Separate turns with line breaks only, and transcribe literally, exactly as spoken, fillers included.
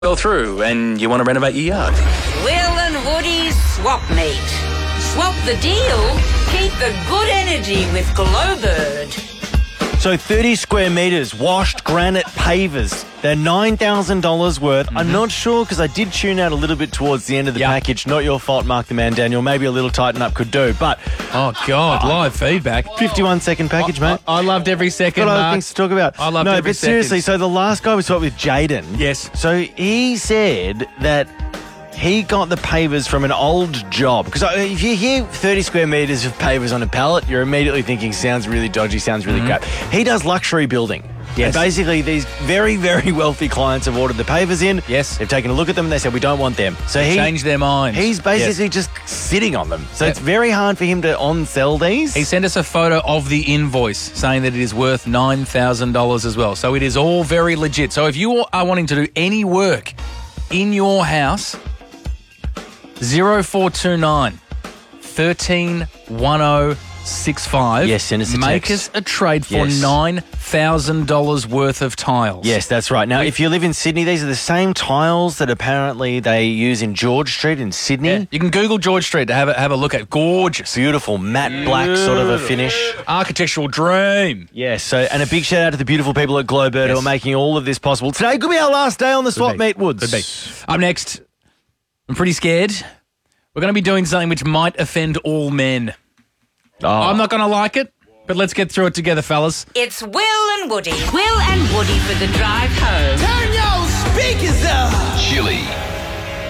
fell through and you want to renovate your yard.
Will and Woody's Swap Meet. Swap the deal, keep the good energy with Glowbird.
So thirty square metres, washed granite pavers. They're nine thousand dollars worth. Mm-hmm. I'm not sure because I did tune out a little bit towards the end of the
yep.
package. Not your fault, Mark the Man, Daniel. Maybe a little tighten up could do. But
oh, God, uh, live feedback.
fifty-one second package,
I,
mate.
I, I loved every second,
Got other
Mark.
things to talk about.
I loved
no,
every
but seriously,
second.
so the last guy we saw with Jaden.
Yes.
So he said that he got the pavers from an old job. Because if you hear thirty square metres of pavers on a pallet, you're immediately thinking, sounds really dodgy, sounds really mm-hmm. crap. He does luxury building.
Yes.
And basically, these very, very wealthy clients have ordered the pavers in.
Yes.
They've taken a look at them and they said, we don't want them. So
they
he
changed their mind.
He's basically yes. just sitting on them. So
yep.
it's very hard for him to on-sell these.
He sent us a photo of the invoice saying that it is worth nine thousand dollars as well. So it is all very legit. So if you are wanting to do any work in your house, zero four two nine, one three one zero six five.
Yes, send us a
Make
text.
us a trade for
yes.
nine thousand dollars worth of tiles.
Yes, that's right. Now, if you live in Sydney, these are the same tiles that apparently they use in George Street in Sydney.
Yeah, you can Google George Street to have a, have a look at. Gorgeous.
Beautiful matte black sort of a finish.
Architectural dream.
Yes, so and a big shout out to the beautiful people at Glowbird
yes.
who are making all of this possible. Today could be our last day on the Swap Meet Woods.
Could be. Up next, I'm pretty scared. We're going to be doing something which might offend all men.
Oh.
I'm not going to like it, but let's get through it together, fellas.
It's Will and Woody. Will and Woody for the drive home.
Turn your speakers up.
Chili.